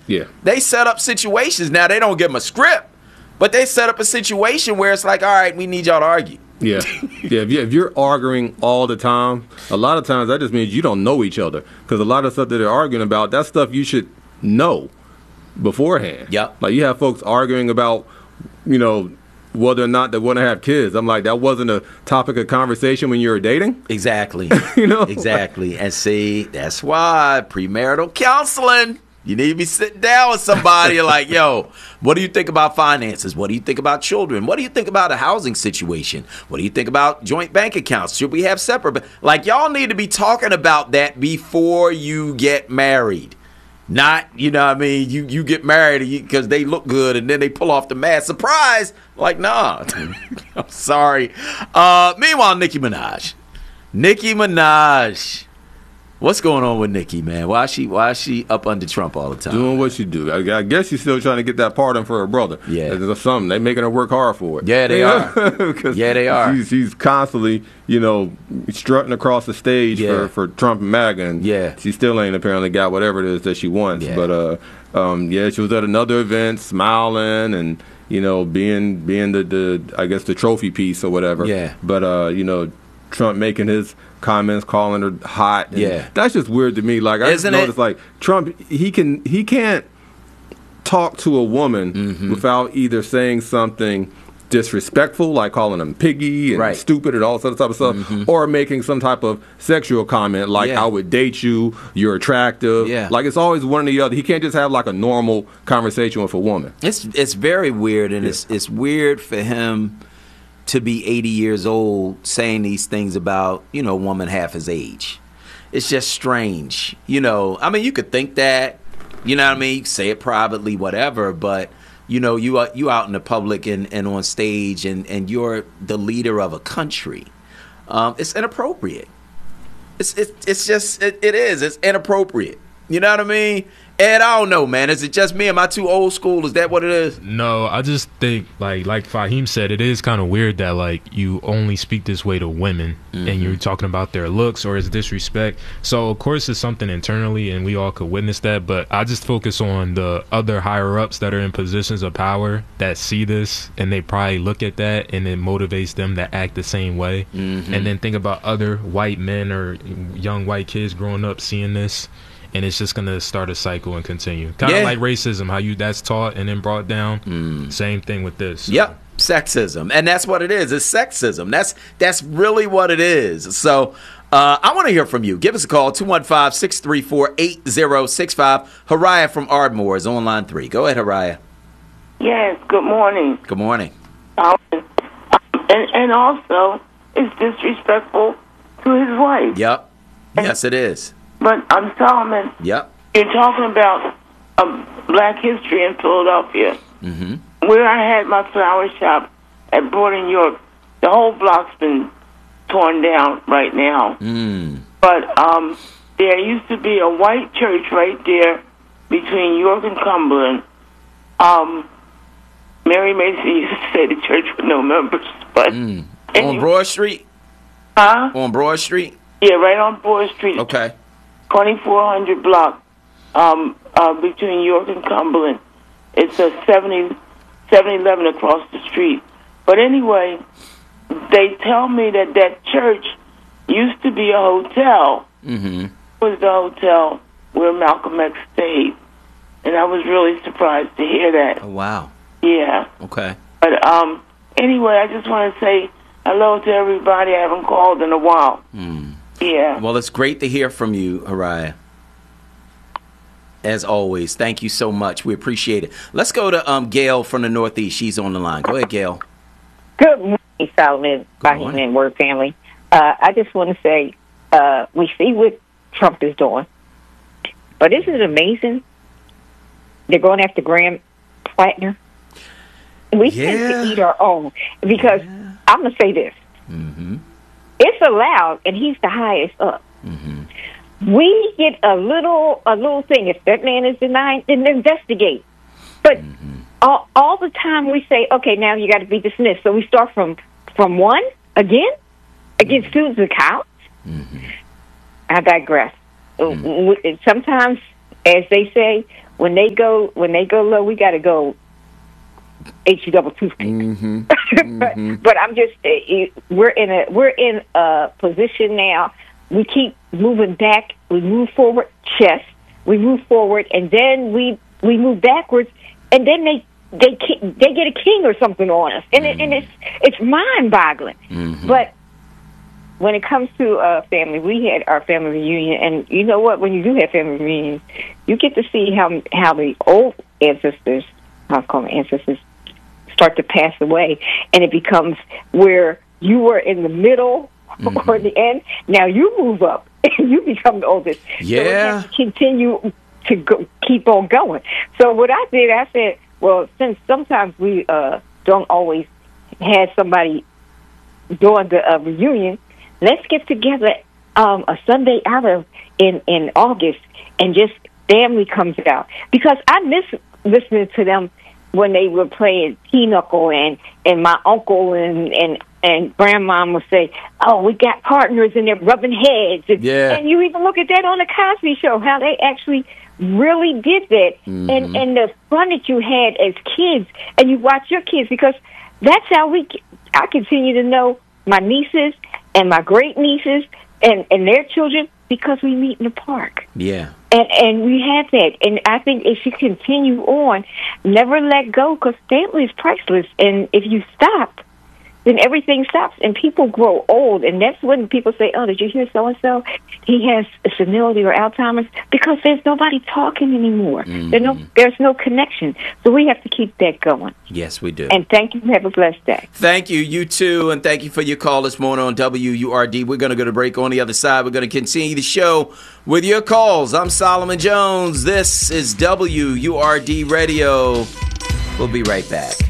Yeah. They set up situations. Now, they don't give them a script, but they set up a situation where it's like, all right, we need y'all to argue. Yeah. Yeah. If you're arguing all the time, a lot of times that just means you don't know each other. Because a lot of stuff that they're arguing about, that's stuff you should know beforehand. Yep. Like you have folks arguing about, whether or not they want to have kids. I'm like, that wasn't a topic of conversation when you were dating? Exactly. Exactly. And see, that's why premarital counseling. You need to be sitting down with somebody like, yo, what do you think about finances? What do you think about children? What do you think about a housing situation? What do you think about joint bank accounts? Should we have separate? But like, y'all need to be talking about that before you get married. Not, you get married because they look good and then they pull off the mask. Surprise! Like, nah. I'm sorry. Meanwhile, Nicki Minaj. What's going on with Nicki, man? Why is she up under Trump all the time? Doing what she do. I guess she's still trying to get that pardon for her brother. Yeah. There's something. They're making her work hard for it. Yeah, they are. Yeah, they are. She's constantly, strutting across the stage for Trump and MAGA. And she still ain't apparently got whatever it is that she wants. Yeah. But, she was at another event smiling and, being the trophy piece or whatever. Yeah. But, Trump making his comments, calling her hot. That's just weird to me. Like, I just noticed, like, Trump, he can't talk to a woman without either saying something disrespectful, like calling him piggy and stupid and all that type of stuff, or making some type of sexual comment, like, I would date you, you're attractive. Yeah. Like, it's always one or the other. He can't just have, like, a normal conversation with a woman. It's very weird, and it's weird for him to be 80 years old saying these things about, a woman half his age. It's just strange. You could think that, you can say it privately, whatever, but, you out in the public and on stage and you're the leader of a country. It's inappropriate. It's inappropriate. You know what I mean? Ed, I don't know, man. Is it just me? Am I too old school? Is that what it is? No, I just think, like Fahim said, it is kind of weird that, like, you only speak this way to women and you're talking about their looks or it's disrespect. So, of course, it's something internally and we all could witness that. But I just focus on the other higher-ups that are in positions of power that see this and they probably look at that and it motivates them to act the same way. And then think about other white men or young white kids growing up seeing this. And it's just going to start a cycle and continue. Kind of like racism, how that's taught and then brought down. Same thing with this. So. Yep, sexism. And that's what it is. It's sexism. That's really what it is. So I want to hear from you. Give us a call, 215-634-8065. Haraya from Ardmore is on line 3. Go ahead, Haraya. Yes, good morning. Good morning. And also, it's disrespectful to his wife. Yep. Yes, it is. But Solomon, yep. You're talking about Black history in Philadelphia, where I had my flower shop at Broad and York. The whole block's been torn down right now. But there used to be a white church right there between York and Cumberland. Mary Macy used to say the church with no members. But on Broad Street? Huh? On Broad Street? Yeah, right on Broad Street. Okay. 2400 block between York and Cumberland. It's a 7-Eleven across the street. But anyway, they tell me that church used to be a hotel. It was the hotel where Malcolm X stayed. And I was really surprised to hear that. Oh, wow. Yeah. Okay. But anyway, I just want to say hello to everybody. I haven't called in a while. Yeah. Well, it's great to hear from you, Haraya. As always, thank you so much. We appreciate it. Let's go to Gail from the Northeast. She's on the line. Go ahead, Gail. Good morning, Solomon, Fahim, and Word family. I just want to say we see what Trump is doing. But isn't it amazing? They're going after Graham Plattner. We tend to eat our own. Because I'm going to say this. It's allowed, and he's the highest up. We get a little thing. If that man is denied, then investigate. But all the time we say, okay, now you got to be dismissed. So we start from one again against Susan Collins. I digress. Sometimes, as they say, when they go low, we got to go H2. But I'm just, we're in a position now. We keep moving back. We move forward, chess. We move forward, and then we move backwards, and then they get a king or something on us, and it's mind-boggling. But when it comes to family, we had our family reunion, and you know what? When you do have family reunions, you get to see how the old ancestors, I'll call them ancestors, start to pass away, and it becomes where you were in the middle or the end. Now you move up, and you become the oldest. Yeah. So it has to continue to keep on going. So what I did, I said, well, since sometimes we don't always have somebody doing the reunion, let's get together a Sunday out in August, and just family comes out, because I miss listening to them when they were playing Pinochle, and my uncle and grandma would say, "Oh, we got partners," and they're rubbing heads. And you even look at that on the Cosby Show, how they actually really did that, and the fun that you had as kids, and you watch your kids, because that's how I continue to know my nieces and my great nieces and their children, because we meet in the park. Yeah. And we have that. And I think it should continue on. Never let go, because family is priceless. And if you stop, then everything stops, and people grow old. And that's when people say, "Oh, did you hear so-and-so? He has senility or Alzheimer's," because there's nobody talking anymore. There's no connection. So we have to keep that going. Yes, we do. And thank you. Have a blessed day. Thank you. You too. And thank you for your call this morning on WURD. We're going to go to break. On the other side, we're going to continue the show with your calls. I'm Solomon Jones. This is WURD Radio. We'll be right back.